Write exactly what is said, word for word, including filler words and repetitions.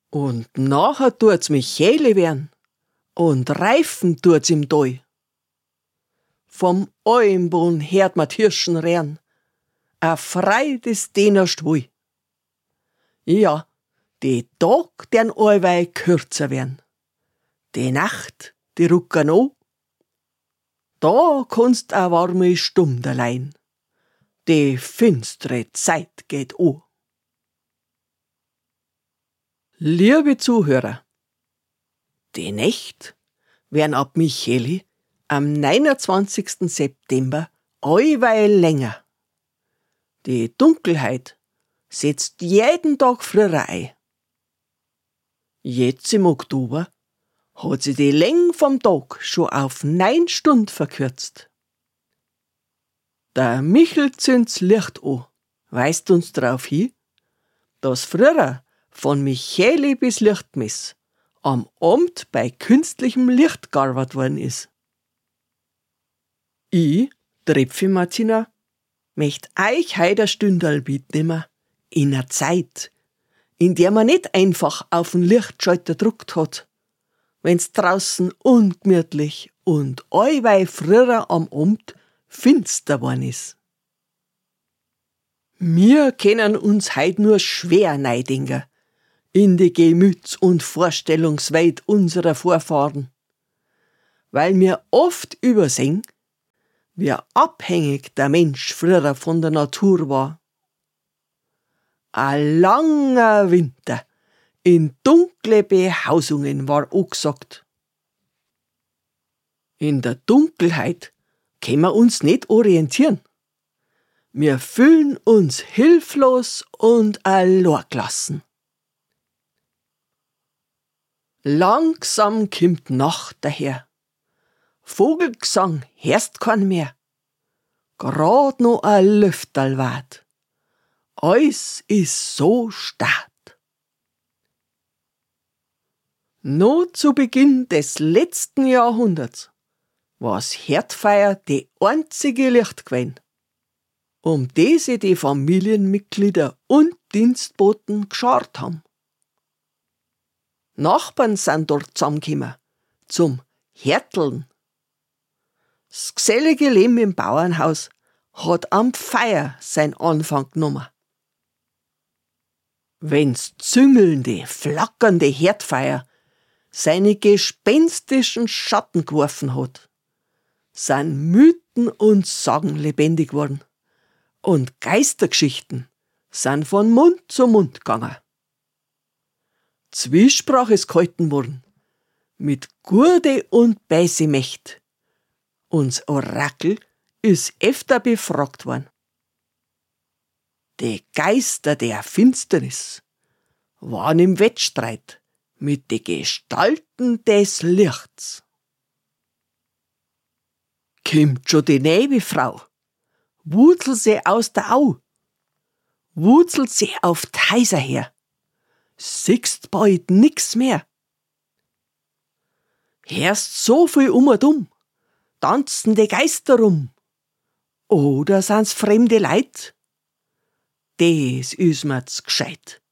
Und nachher tut's Michele werden und reifen tut's im Doi. Vom Almboden hört ma Hirschen rehren, a Freit ist denen Stwui. Ja, die Tag dern allweil kürzer werden, die Nacht, die rucken an. Da kannst a warme Stunde leihen, die finstere Zeit geht an. Liebe Zuhörer, die Nächt werden ab Micheli am neunundzwanzigsten September allweil länger. Die Dunkelheit setzt jeden Tag früher ein. Jetzt im Oktober hat sie die Länge vom Tag schon auf neun Stunden verkürzt. Der Michel zündt's Licht an, weist uns darauf hin, dass früher von Micheli bis Lichtmess am Abend bei künstlichem Licht gearbeitet worden ist. Ich, Trepfi Martina, möcht euch heut ein Stündal mitnehmen in einer Zeit, in der man nicht einfach auf den Lichtschalter gedruckt hat, wenn's draußen ungemütlich und allweil früher am Abend finster worden ist. Wir können uns heut nur schwer neidenken in die Gemüts- und Vorstellungswelt unserer Vorfahren, weil wir oft übersehen, wie abhängig der Mensch früher von der Natur war. Ein langer Winter in dunkle Behausungen war angesagt. In der Dunkelheit können wir uns nicht orientieren. Wir fühlen uns hilflos und allein gelassen. Langsam kimmt Nacht daher. Vogelgesang hörst kein mehr. Grad noch ein Lüfterl wart. Alles ist so stad. Noch zu Beginn des letzten Jahrhunderts war's Herdfeier die einzige Licht gewesen, um die sich die Familienmitglieder und Dienstboten geschart haben. Nachbarn sind dort zusammengekommen, zum Härteln. Das gesellige Leben im Bauernhaus hat am Feier sein Anfang genommen. Wenn's züngelnde, flackernde Herdfeier seine gespenstischen Schatten geworfen hat, sind Mythen und Sagen lebendig worden und Geistergeschichten sind von Mund zu Mund gegangen. Zwiesprach ist gehalten worden, mit Gurde und Beiße Mächt. Uns Orakel ist öfter befragt worden. Die Geister der Finsternis waren im Wettstreit mit den Gestalten des Lichts. Kimmt schon die Nebelfrau, wurzelt sie aus der Au, wurzelt sie auf Teiser her, siehst bald nix mehr. Hörst so viel um und um, tanzen die Geister rum, oder sind's fremde Leid? Des is mir's gescheit.